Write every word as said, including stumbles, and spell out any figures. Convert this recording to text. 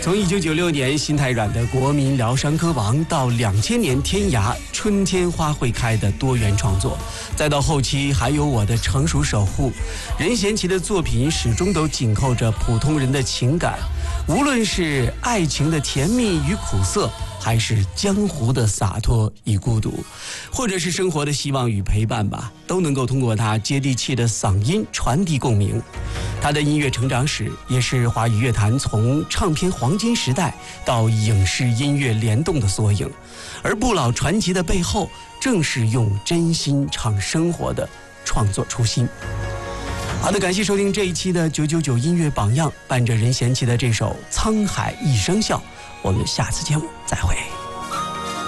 从一九九六年心太软的国民疗伤歌王，到两千年天涯春天花会开的多元创作，再到后期还有我的成熟守护，任贤齐的作品始终都紧扣着普通人的情感，无论是爱情的甜蜜与苦涩，还是江湖的洒脱与孤独，或者是生活的希望与陪伴吧，都能够通过他接地气的嗓音传递共鸣。他的音乐成长史也是华语乐坛从唱片黄金时代到影视音乐联动的缩影，而不老传奇的背后，正是用真心唱生活的创作初心。好的，感谢收听这一期的九九九音乐榜样，伴着任贤齐的这首《沧海一声笑》，我们下次节目再会。